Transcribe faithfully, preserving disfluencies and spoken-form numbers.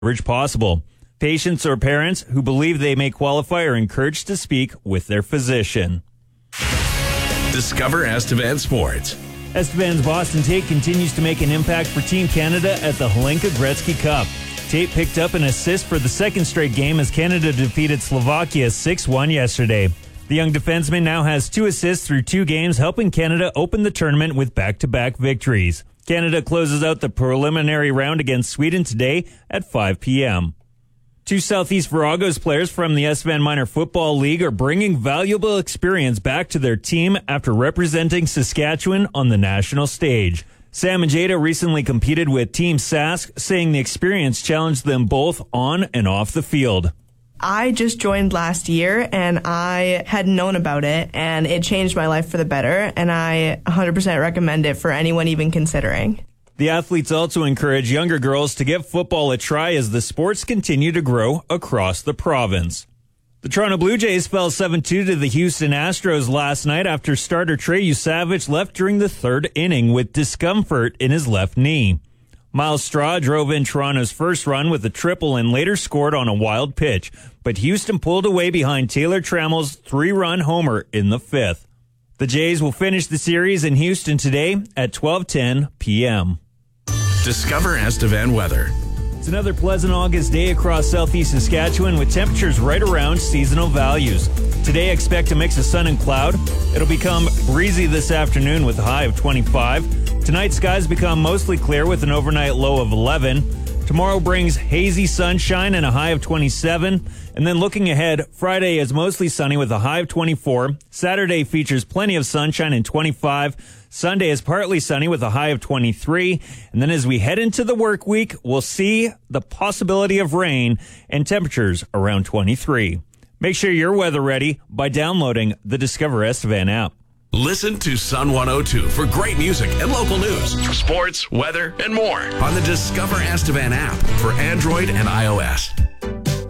coverage possible. Patients or parents who believe they may qualify are encouraged to speak with their physician. Discover Estevan Sports. Estevan's Boston Tate continues to make an impact for Team Canada at the Hlinka Gretzky Cup. Tate picked up an assist for the second straight game as Canada defeated Slovakia six one yesterday. The young defenseman now has two assists through two games, helping Canada open the tournament with back-to-back victories. Canada closes out the preliminary round against Sweden today at five p.m. Two Southeast Viragos players from the Estevan Minor Football League are bringing valuable experience back to their team after representing Saskatchewan on the national stage. Sam and Jada recently competed with Team Sask, saying the experience challenged them both on and off the field. I just joined last year, and I hadn't known about it, and it changed my life for the better, and I one hundred percent recommend it for anyone even considering. The athletes also encourage younger girls to give football a try as the sports continue to grow across the province. The Toronto Blue Jays fell seven two to the Houston Astros last night after starter Trey Yusavich left during the third inning with discomfort in his left knee. Miles Straw drove in Toronto's first run with a triple and later scored on a wild pitch, but Houston pulled away behind Taylor Trammell's three-run homer in the fifth. The Jays will finish the series in Houston today at twelve ten p.m. Discover Estevan weather. It's another pleasant August day across southeast Saskatchewan with temperatures right around seasonal values. Today, expect a mix of sun and cloud. It'll become breezy this afternoon with a high of twenty-five. Tonight, skies become mostly clear with an overnight low of eleven. Tomorrow brings hazy sunshine and a high of twenty-seven. And then looking ahead, Friday is mostly sunny with a high of twenty-four. Saturday features plenty of sunshine and twenty-five. Sunday is partly sunny with a high of twenty-three. And then as we head into the work week, we'll see the possibility of rain and temperatures around twenty-three. Make sure you're weather ready by downloading the Discover Estevan app. Listen to Sun one oh two for great music and local news, sports, weather, and more on the Discover Estevan app for Android and iOS.